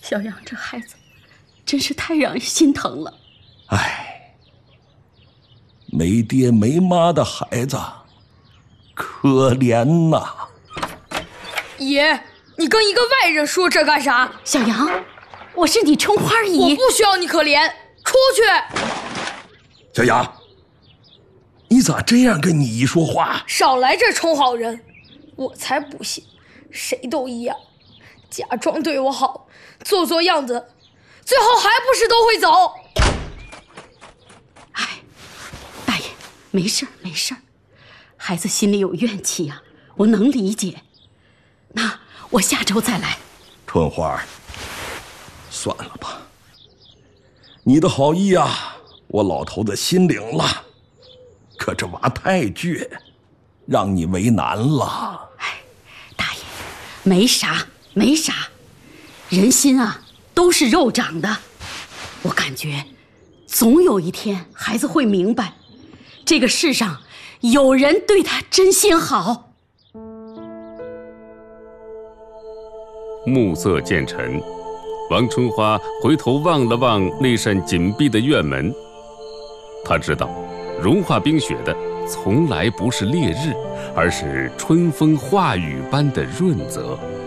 小杨这孩子真是太让人心疼了。 哎，没爹没妈的孩子，可怜呐！ 爷，你跟一个外人说这干啥？ 小杨，我是你春花姨， 我不需要你可怜，出去！ 小杨，你咋这样跟你姨说话？ 少来这充好人，我才不信，谁都一样，假装对我好，做做样子，最后还不是都会走？ 哎，大爷，没事儿没事儿，孩子心里有怨气呀，我能理解。那我下周再来。 春花，算了吧，你的好意啊，我老头子心领了，可这娃太倔，让你为难了。 哎，大爷，没啥没啥，人心啊都是肉长的，我感觉总有一天孩子会明白，这个世上有人对他真心好。 暮色渐沉，王春花回头望了望那扇紧闭的院门，她知道融化冰雪的从来不是烈日，而是春风化雨般的润泽。